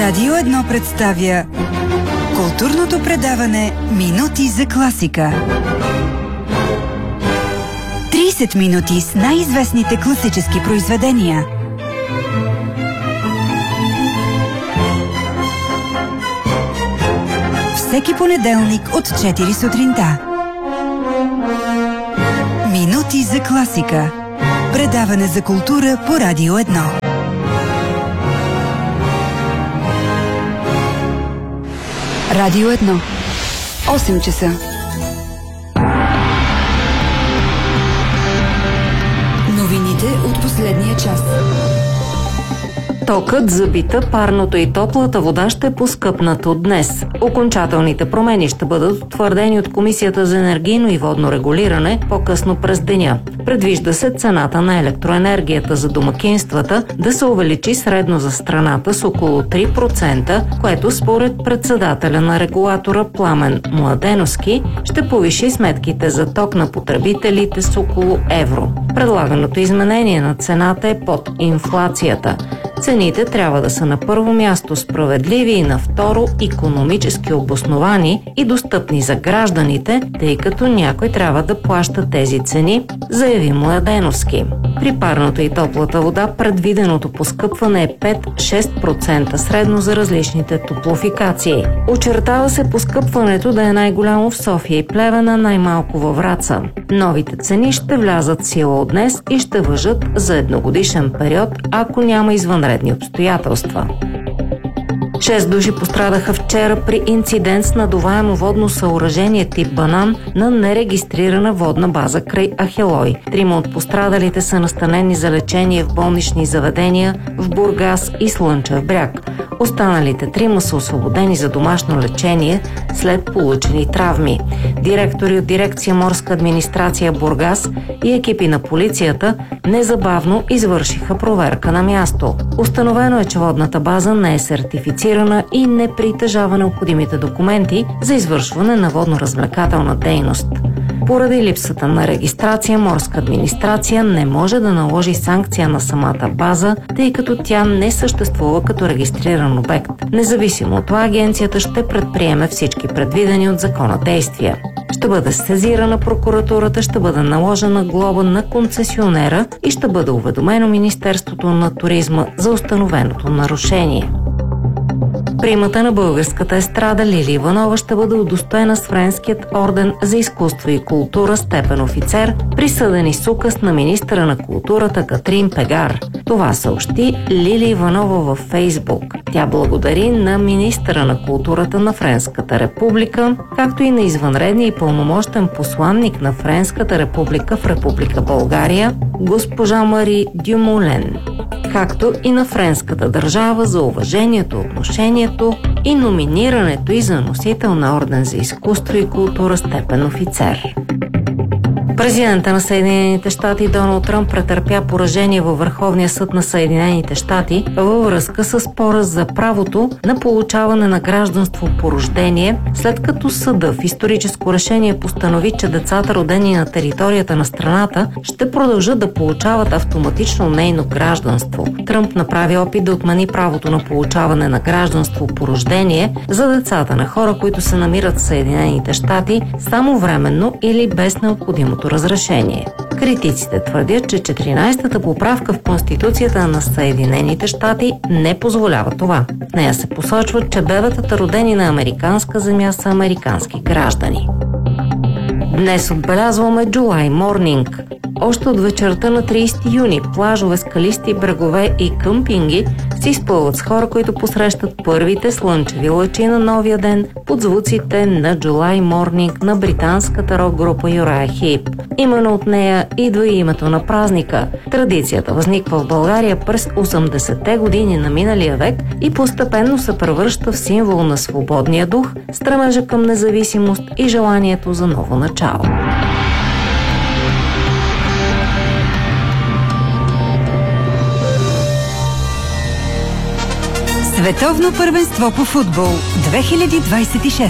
Радио 1 представя културното предаване Минути за класика. 30 минути с най-известните класически произведения. Всеки понеделник от 4 сутринта. Минути за класика. Предаване за култура по Радио 1. Радио 1. 8 часа. Новините от последния час. Токът, забита, парното и топлата вода ще поскъпнат от днес. Окончателните промени ще бъдат утвърдени от Комисията за енергийно и водно регулиране по-късно през деня. Предвижда се цената на електроенергията за домакинствата да се увеличи средно за страната с около 3%, което според председателя на регулатора Пламен Младеновски ще повиши сметките за ток на потребителите с около евро. Предлаганото изменение на цената е под инфлацията. Цените трябва да са на първо място справедливи и на второ икономически обосновани и достъпни за гражданите, тъй като някой трябва да плаща тези цени, заяви Младеновски. При парното и топлата вода предвиденото поскъпване е 5-6% средно за различните топлофикации. Очертава се поскъпването да е най-голямо в София и Плевен, а най-малко във Враца. Новите цени ще влязат в сила от днес и ще важат за едногодишен период, ако няма извънредни обстоятелства. 6 души пострадаха вчера при инцидент с надуваемо водно съоръжение тип банан на нерегистрирана водна база край Ахелой. 3 от пострадалите са настанени за лечение в болнични заведения в Бургас и Слънчев бряг. Останалите 3 са освободени за домашно лечение след получени травми. Директори от дирекция Морска администрация Бургас и екипи на полицията незабавно извършиха проверка на място. Установено е, че водната база не е сертифицирана и не притежава необходимите документи за извършване на водно-развлекателна дейност. Поради липсата на регистрация, Морска администрация не може да наложи санкция на самата база, тъй като тя не съществува като регистриран обект. Независимо от това, агенцията ще предприеме всички предвидени от закона действия. Ще бъде сезирана прокуратурата, ще бъде наложена глоба на концесионера и ще бъде уведомено Министерството на туризма за установеното нарушение. Примата на българската естрада Лили Иванова ще бъде удостоена с Френският орден за изкуство и култура степен офицер, присъден с указ на министъра на културата Катрин Пегар. Това съобщи Лили Иванова във Фейсбук. Тя благодари на министъра на културата на Френската република, както и на извънредния и пълномощен посланник на Френската република в Република България, госпожа Мари Дюмолен, както и на френската държава за уважението, отношението и номинирането й за носител на орден за изкуство и култура степен офицер. Президентът на Съединените щати Доналд Тръмп претърпя поражение във Върховния съд на Съединените щати във връзка с спора за правото на получаване на гражданство по рождение, след като съда в историческо решение постанови, че децата, родени на територията на страната, ще продължат да получават автоматично нейно гражданство. Тръмп направи опит да отмени правото на получаване на гражданство по рождение за децата на хора, които се намират в Съединените щати само временно или без необходимото разрешение. Критиците твърдят, че 14-та поправка в Конституцията на Съединените щати не позволява това. В нея се посочва, че бебетата, родени на американска земя, са американски граждани. Днес отбелязваме July Morning. Още от вечерта на 30 юни плажове, скалисти брегове и къмпинги се изпълват с хора, които посрещат първите слънчеви лъчи на новия ден под звуците на July Morning на британската рок група Uriah Heep. Именно от нея идва и името на празника. Традицията възниква в България през 80-те години на миналия век и постепенно се превръща в символ на свободния дух, стремежа към независимост и желанието за ново начало. Световно първенство по футбол 2026.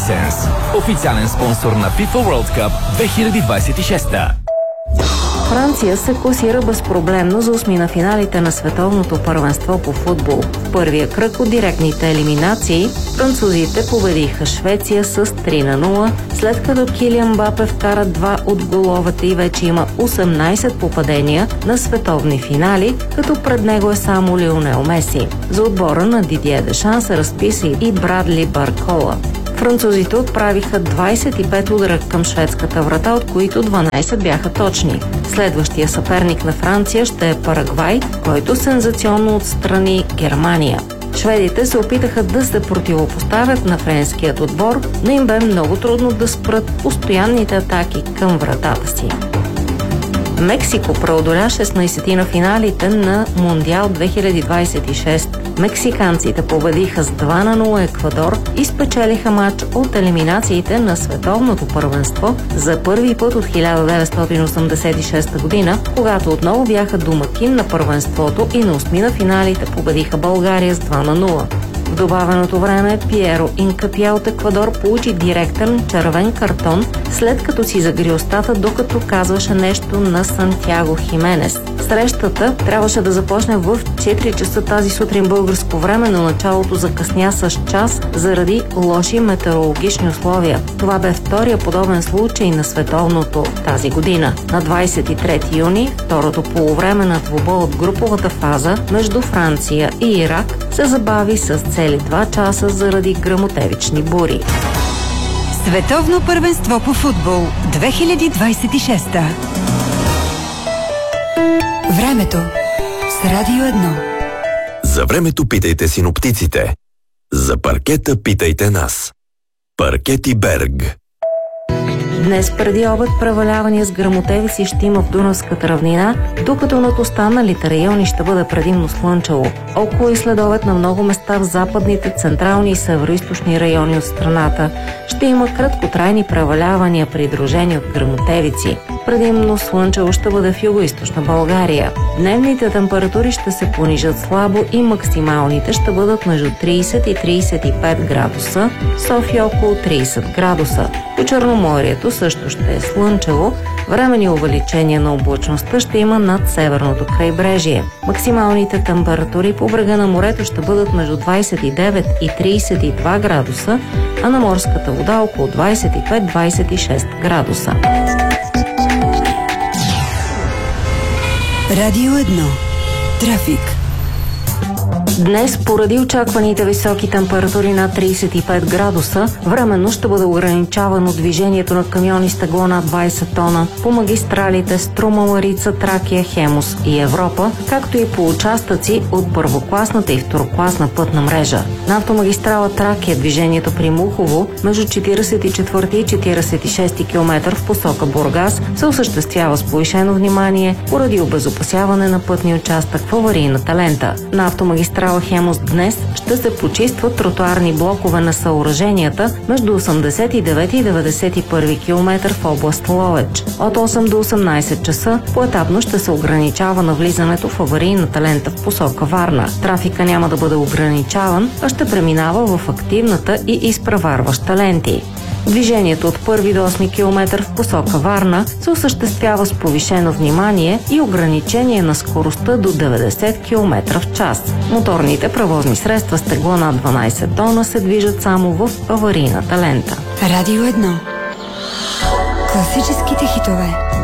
Hisense, официален спонсор на FIFA World Cup 2026. Франция се класира безпроблемно за осмина финалите на световното първенство по футбол. В първия кръг от директните елиминации французите победиха Швеция с 3-0, след като Килиан Мбапе вкара 2 от головете и вече има 18 попадения на световни финали, като пред него е само Лионел Меси. За отбора на Дидие Дешан се разписа и Брадли Баркола. Французите отправиха 25 удара към шведската врата, от които 12 бяха точни. Следващия съперник на Франция ще е Парагвай, който сензационно отстрани Германия. Шведите се опитаха да се противопоставят на френският отбор, но им бе много трудно да спрат постоянните атаки към вратата си. Мексико преодоля 16 на финалите на Мондиал 2026. Мексиканците победиха с 2-0 Еквадор и спечелиха матч от елиминациите на световното първенство за първи път от 1986 година, когато отново бяха домакин на първенството и на осми на финалите победиха България с 2-0. В добавеното време Пиеро Инкапия от Еквадор получи директен червен картон, след като си загри устата, докато казваше нещо на Сантьяго Хименес. Срещата трябваше да започне в 4 часа тази сутрин българско време, но началото закъсня с час заради лоши метеорологични условия. Това бе втория подобен случай на световното тази година. На 23 юни, второто полувреме на двубой от груповата фаза между Франция и Ирак се забави с цели 2 часа заради гръмотевични бури. Световно първенство по футбол 2026. Времето с Радио 1. За времето питайте синоптиците. За паркета питайте нас. Паркети Берг. Днес преди обед превалявания с гръмотевици ще има в Дунавската равнина, докато над останалите райони ще бъде предимно слънчево. Около и следобед на много места в западните, централни и североизточни райони от страната ще има краткотрайни превалявания, придружени от гръмотевици. Предимно слънчево ще бъде в югоизточна България. Дневните температури ще се понижат слабо и максималните ще бъдат между 30 и 35 градуса, София около 30 градуса. По Черноморието също ще е слънчево, временни увеличения на облачността ще има над северното крайбрежие. Максималните температури по брега на морето ще бъдат между 29 и 32 градуса, а на морската вода около 25-26 градуса. Радио 1. Трафик. Днес, поради очакваните високи температури над 35 градуса, временно ще бъде ограничавано движението на камиони с тегло над 20 тона по магистралите Струма, Марица, Тракия, Хемус и Европа, както и по участъци от първокласната и второкласна пътна мрежа. На автомагистрала Тракия движението при Мухово между 44 и 46 км в посока Бургас се осъществява с повишено внимание поради обезопасяване на пътния участък в аварийната лента. На автомагистрала Хемус днес ще се почистват тротоарни блокове на съоръженията между 89 и 91 км в област Ловеч. От 8 до 18 часа поетапно ще се ограничава навлизането в аварийната лента в посока Варна. Трафика няма да бъде ограничаван, а ще преминава в активната и изпреварваща ленти. Движението от 1 до 8 км в посока Варна се осъществява с повишено внимание и ограничение на скоростта до 90 км в час. Моторните превозни средства с тегло над 12 тона се движат само в аварийната лента. Радио 1. Класическите хитове.